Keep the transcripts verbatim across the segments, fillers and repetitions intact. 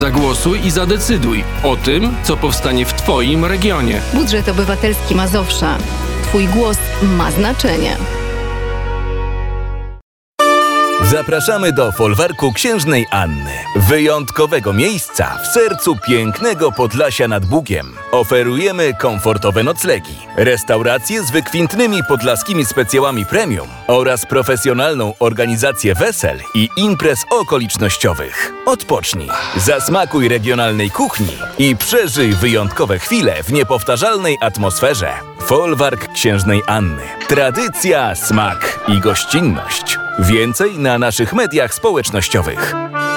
Zagłosuj i zadecyduj o tym, co powstanie w Twoim regionie. Budżet Obywatelski Mazowsza. Twój głos ma znaczenie. Zapraszamy do folwarku Księżnej Anny. Wyjątkowego miejsca w sercu pięknego Podlasia nad Bugiem. Oferujemy komfortowe noclegi, restauracje z wykwintnymi podlaskimi specjałami premium oraz profesjonalną organizację wesel i imprez okolicznościowych. Odpocznij, zasmakuj regionalnej kuchni i przeżyj wyjątkowe chwile w niepowtarzalnej atmosferze. Folwark Księżnej Anny. Tradycja, smak i gościnność. Więcej na naszych mediach społecznościowych.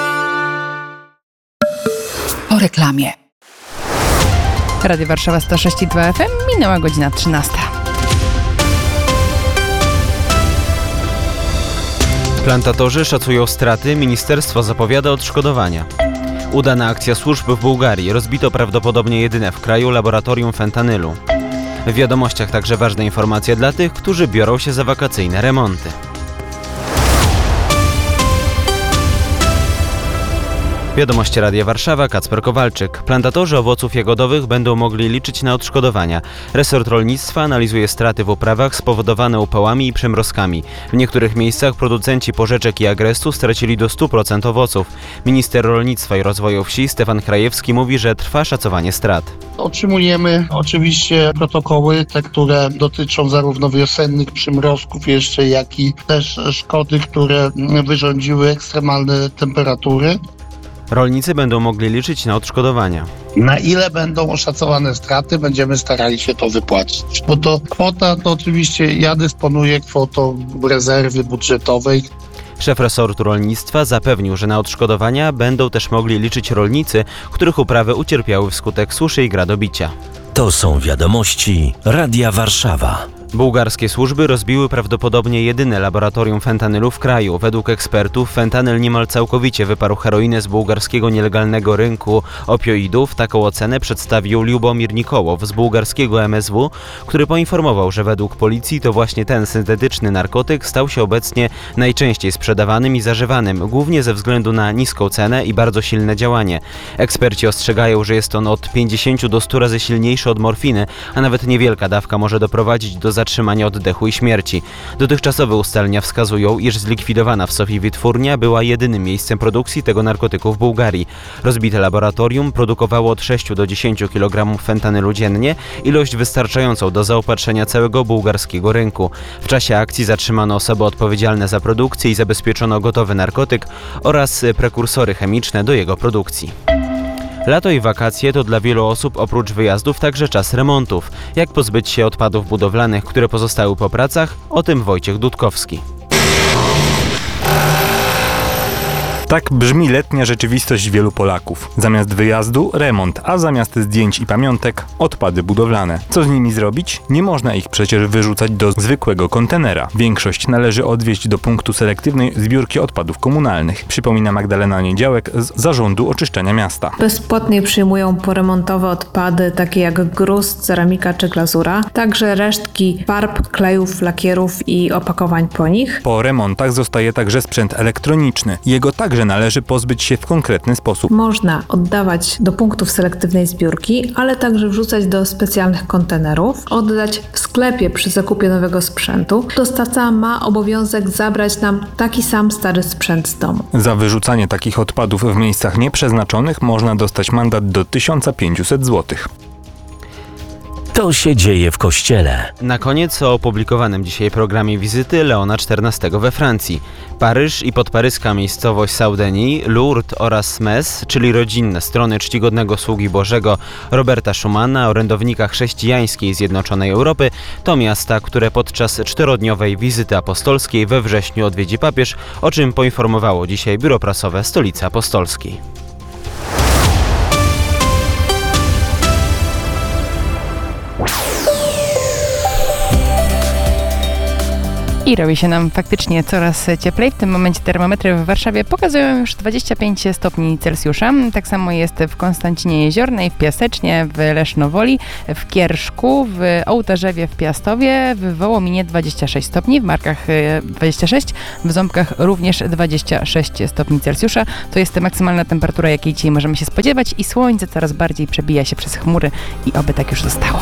Po reklamie. Radio Warszawa sto sześć i dwa F M, minęła godzina trzynasta. Plantatorzy szacują straty, ministerstwo zapowiada odszkodowania. Udana akcja służb w Bułgarii. Rozbito prawdopodobnie jedyne w kraju laboratorium fentanylu. W wiadomościach także ważna informacja dla tych, którzy biorą się za wakacyjne remonty. Wiadomości Radia Warszawa, Kacper Kowalczyk. Plantatorzy owoców jagodowych będą mogli liczyć na odszkodowania. Resort rolnictwa analizuje straty w uprawach spowodowane upałami i przymrozkami. W niektórych miejscach producenci porzeczek i agrestu stracili do stu procent owoców. Minister rolnictwa i rozwoju wsi Stefan Krajewski mówi, że trwa szacowanie strat. Otrzymujemy oczywiście protokoły, te, które dotyczą zarówno wiosennych przymrozków jeszcze, jak i też szkody, które wyrządziły ekstremalne temperatury. Rolnicy będą mogli liczyć na odszkodowania. Na ile będą oszacowane straty, będziemy starali się to wypłacić. Bo to kwota, to oczywiście ja dysponuję kwotą rezerwy budżetowej. Szef resortu rolnictwa zapewnił, że na odszkodowania będą też mogli liczyć rolnicy, których uprawy ucierpiały wskutek suszy i gradobicia. To są wiadomości Radia Warszawa. Bułgarskie służby rozbiły prawdopodobnie jedyne laboratorium fentanylu w kraju. Według ekspertów fentanyl niemal całkowicie wyparł heroinę z bułgarskiego nielegalnego rynku opioidów. Taką ocenę przedstawił Liubomir Nikołow z bułgarskiego M S W, który poinformował, że według policji to właśnie ten syntetyczny narkotyk stał się obecnie najczęściej sprzedawanym i zażywanym, głównie ze względu na niską cenę i bardzo silne działanie. Eksperci ostrzegają, że jest on od pięćdziesięciu do stu razy silniejszy od morfiny, a nawet niewielka dawka może doprowadzić do zatrzymania oddechu i śmierci. Dotychczasowe ustalenia wskazują, iż zlikwidowana w Sofii wytwórnia była jedynym miejscem produkcji tego narkotyku w Bułgarii. Rozbite laboratorium produkowało od sześciu do dziesięciu kilogramów fentanylu dziennie, ilość wystarczającą do zaopatrzenia całego bułgarskiego rynku. W czasie akcji zatrzymano osoby odpowiedzialne za produkcję i zabezpieczono gotowy narkotyk oraz prekursory chemiczne do jego produkcji. Lato i wakacje to dla wielu osób oprócz wyjazdów także czas remontów. Jak pozbyć się odpadów budowlanych, które pozostały po pracach? O tym Wojciech Dudkowski. Tak brzmi letnia rzeczywistość wielu Polaków. Zamiast wyjazdu remont, a zamiast zdjęć i pamiątek odpady budowlane. Co z nimi zrobić? Nie można ich przecież wyrzucać do zwykłego kontenera. Większość należy odwieźć do punktu selektywnej zbiórki odpadów komunalnych, przypomina Magdalena Niedziałek z Zarządu Oczyszczania Miasta. Bezpłatnie przyjmują poremontowe odpady takie jak gruz, ceramika czy glazura, także resztki farb, klejów, lakierów i opakowań po nich. Po remontach zostaje także sprzęt elektroniczny. Jego także należy pozbyć się w konkretny sposób. Można oddawać do punktów selektywnej zbiórki, ale także wrzucać do specjalnych kontenerów, oddać w sklepie przy zakupie nowego sprzętu. Dostawca ma obowiązek zabrać nam taki sam stary sprzęt z domu. Za wyrzucanie takich odpadów w miejscach nieprzeznaczonych można dostać mandat do tysiąc pięćset złotych. To się dzieje w kościele. Na koniec o opublikowanym dzisiaj programie wizyty Leona czternastego we Francji. Paryż i podparyska miejscowość Saint-Denis, Lourdes oraz Metz, czyli rodzinne strony czcigodnego sługi Bożego Roberta Schumana, orędownika chrześcijańskiej Zjednoczonej Europy, to miasta, które podczas czterodniowej wizyty apostolskiej we wrześniu odwiedzi papież, o czym poinformowało dzisiaj biuro prasowe Stolicy Apostolskiej. I robi się nam faktycznie coraz cieplej. W tym momencie termometry w Warszawie pokazują już dwadzieścia pięć stopni Celsjusza. Tak samo jest w Konstancinie Jeziornej, w Piasecznie, w Lesznowoli, w Kierszku, w Ołtarzewie, w Piastowie, w Wołominie dwadzieścia sześć stopni, w Markach dwadzieścia sześć, w Ząbkach również dwadzieścia sześć stopni Celsjusza. To jest maksymalna temperatura, jakiej dzisiaj możemy się spodziewać i słońce coraz bardziej przebija się przez chmury i oby tak już zostało.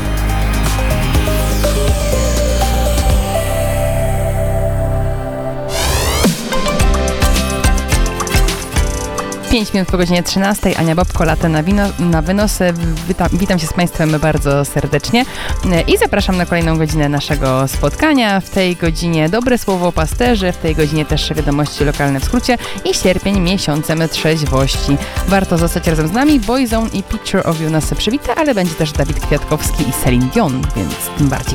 pięć minut po godzinie trzynastej. Ania Bobko, Latte na, wino, na wynos. Witam, witam się z Państwem bardzo serdecznie i zapraszam na kolejną godzinę naszego spotkania. W tej godzinie dobre słowo o pasterzy, w tej godzinie też wiadomości lokalne w skrócie i sierpień miesiącem trzeźwości. Warto zostać razem z nami. Boyzone i Picture of You nas przywita, ale będzie też Dawid Kwiatkowski i Celine Dion, więc tym bardziej